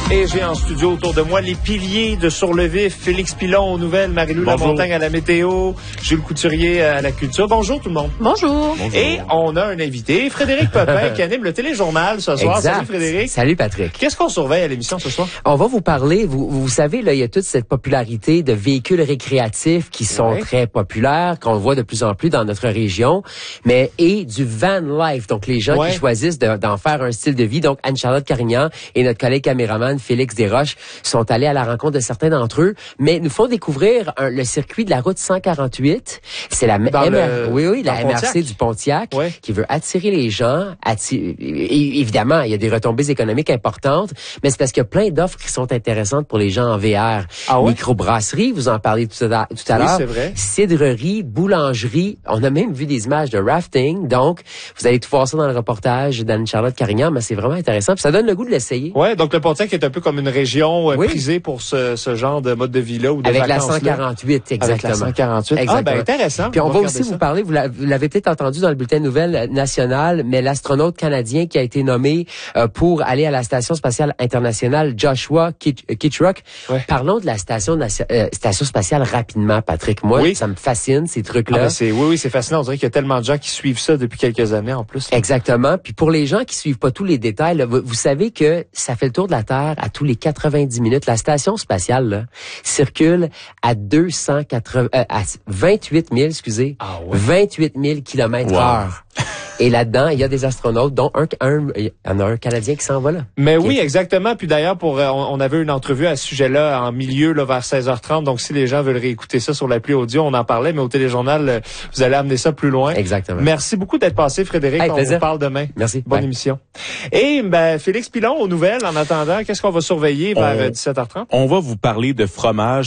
Et j'ai en studio autour de moi les piliers de Sur le Vif, Félix Pilon aux nouvelles, Marie-Lou Lamontagne à la météo, Jules Couturier à la culture. Bonjour tout le monde. Bonjour. Et on a un invité, Frédéric Pepin, qui anime le téléjournal ce soir. Exact. Salut Frédéric. Salut Patrick. Qu'est-ce qu'on surveille à l'émission ce soir? On va vous parler, vous savez, là, il y a toute cette popularité de véhicules récréatifs qui sont très populaires, qu'on voit de plus en plus dans notre région, et du van life, donc les gens qui choisissent d'en faire un style de vie. Donc Anne-Charlotte Carignan et notre collègue caméraman Félix Desroches sont allés à la rencontre de certains d'entre eux, mais nous font découvrir le circuit de la route 148. C'est la MRC du Pontiac qui veut attirer les gens. Évidemment, il y a des retombées économiques importantes, mais c'est parce qu'il y a plein d'offres qui sont intéressantes pour les gens en VR. Microbrasserie, vous en parlez tout à l'heure. C'est vrai. Cidrerie, boulangerie. On a même vu des images de rafting. Donc, vous allez tout voir ça dans le reportage d'Anne-Charlotte Carignan, mais c'est vraiment intéressant. Puis ça donne le goût de l'essayer. Ouais, donc le Pontiac est un peu comme une région prisée pour ce genre de mode de vie-là ou de avec vacances-là. Avec la 148, exactement. Avec la 148. Exactement. Ah, ben intéressant. Puis on va aussi vous parler, vous l'avez peut-être entendu dans le bulletin de nouvelles national, mais l'astronaute canadien qui a été nommé pour aller à la Station spatiale internationale, Joshua Kittrock. Parlons de la station spatiale rapidement, Patrick. Moi, ça me fascine, ces trucs-là. C'est fascinant. On dirait qu'il y a tellement de gens qui suivent ça depuis quelques années en plus. Exactement. Puis pour les gens qui suivent pas tous les détails, là, vous savez que ça fait le tour de la Terre à tous les 90 minutes. La station spatiale là, circule à 28 000 km/h. Et là-dedans, il y a des astronautes, dont il y en a un Canadien qui s'en va là. Mais oui, exactement. Puis d'ailleurs, on avait une entrevue à ce sujet-là en milieu là, vers 16h30. Donc, si les gens veulent réécouter ça sur l'appli audio, on en parlait. Mais au téléjournal, vous allez amener ça plus loin. Exactement. Merci beaucoup d'être passé, Frédéric. On vous parle demain. Merci. Bonne émission. Et Félix Pilon, aux nouvelles, en attendant, qu'est-ce qu'on va surveiller vers 17h30? On va vous parler de fromage.